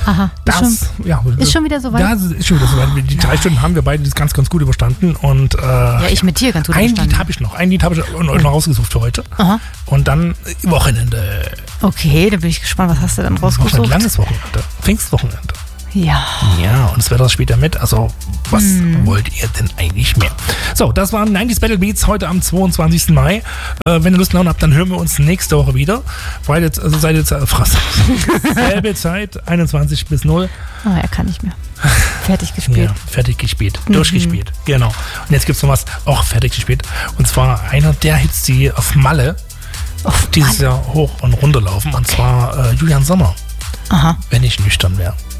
Aha. Ist schon wieder so weit? Ja, ist schon wieder so weit. Die 3 Stunden haben wir beide das ganz, ganz gut überstanden. Und, ich mit dir ganz gut überstanden. Ein Lied habe ich noch rausgesucht für heute. Aha. Und dann Wochenende. Okay, da bin ich gespannt. Was hast du dann rausgesucht? Ein langes Wochenende. Pfingstwochenende. Ja. Ja, und das Wetter später mit. Also, was wollt ihr denn eigentlich mehr? So, das waren 90s Battle Beats heute am 22. Mai. Wenn ihr Lust und Laune habt, dann hören wir uns nächste Woche wieder. Seid jetzt selbe Zeit, 21 bis 0. Oh, er kann nicht mehr. Fertig gespielt. Ja, fertig gespielt. Durchgespielt. Genau. Und jetzt gibt es noch was, auch fertig gespielt. Und zwar einer der Hits, die auf Malle dieses Jahr hoch und runter laufen. Und zwar Julian Sommer. Aha. Wenn ich nüchtern wäre.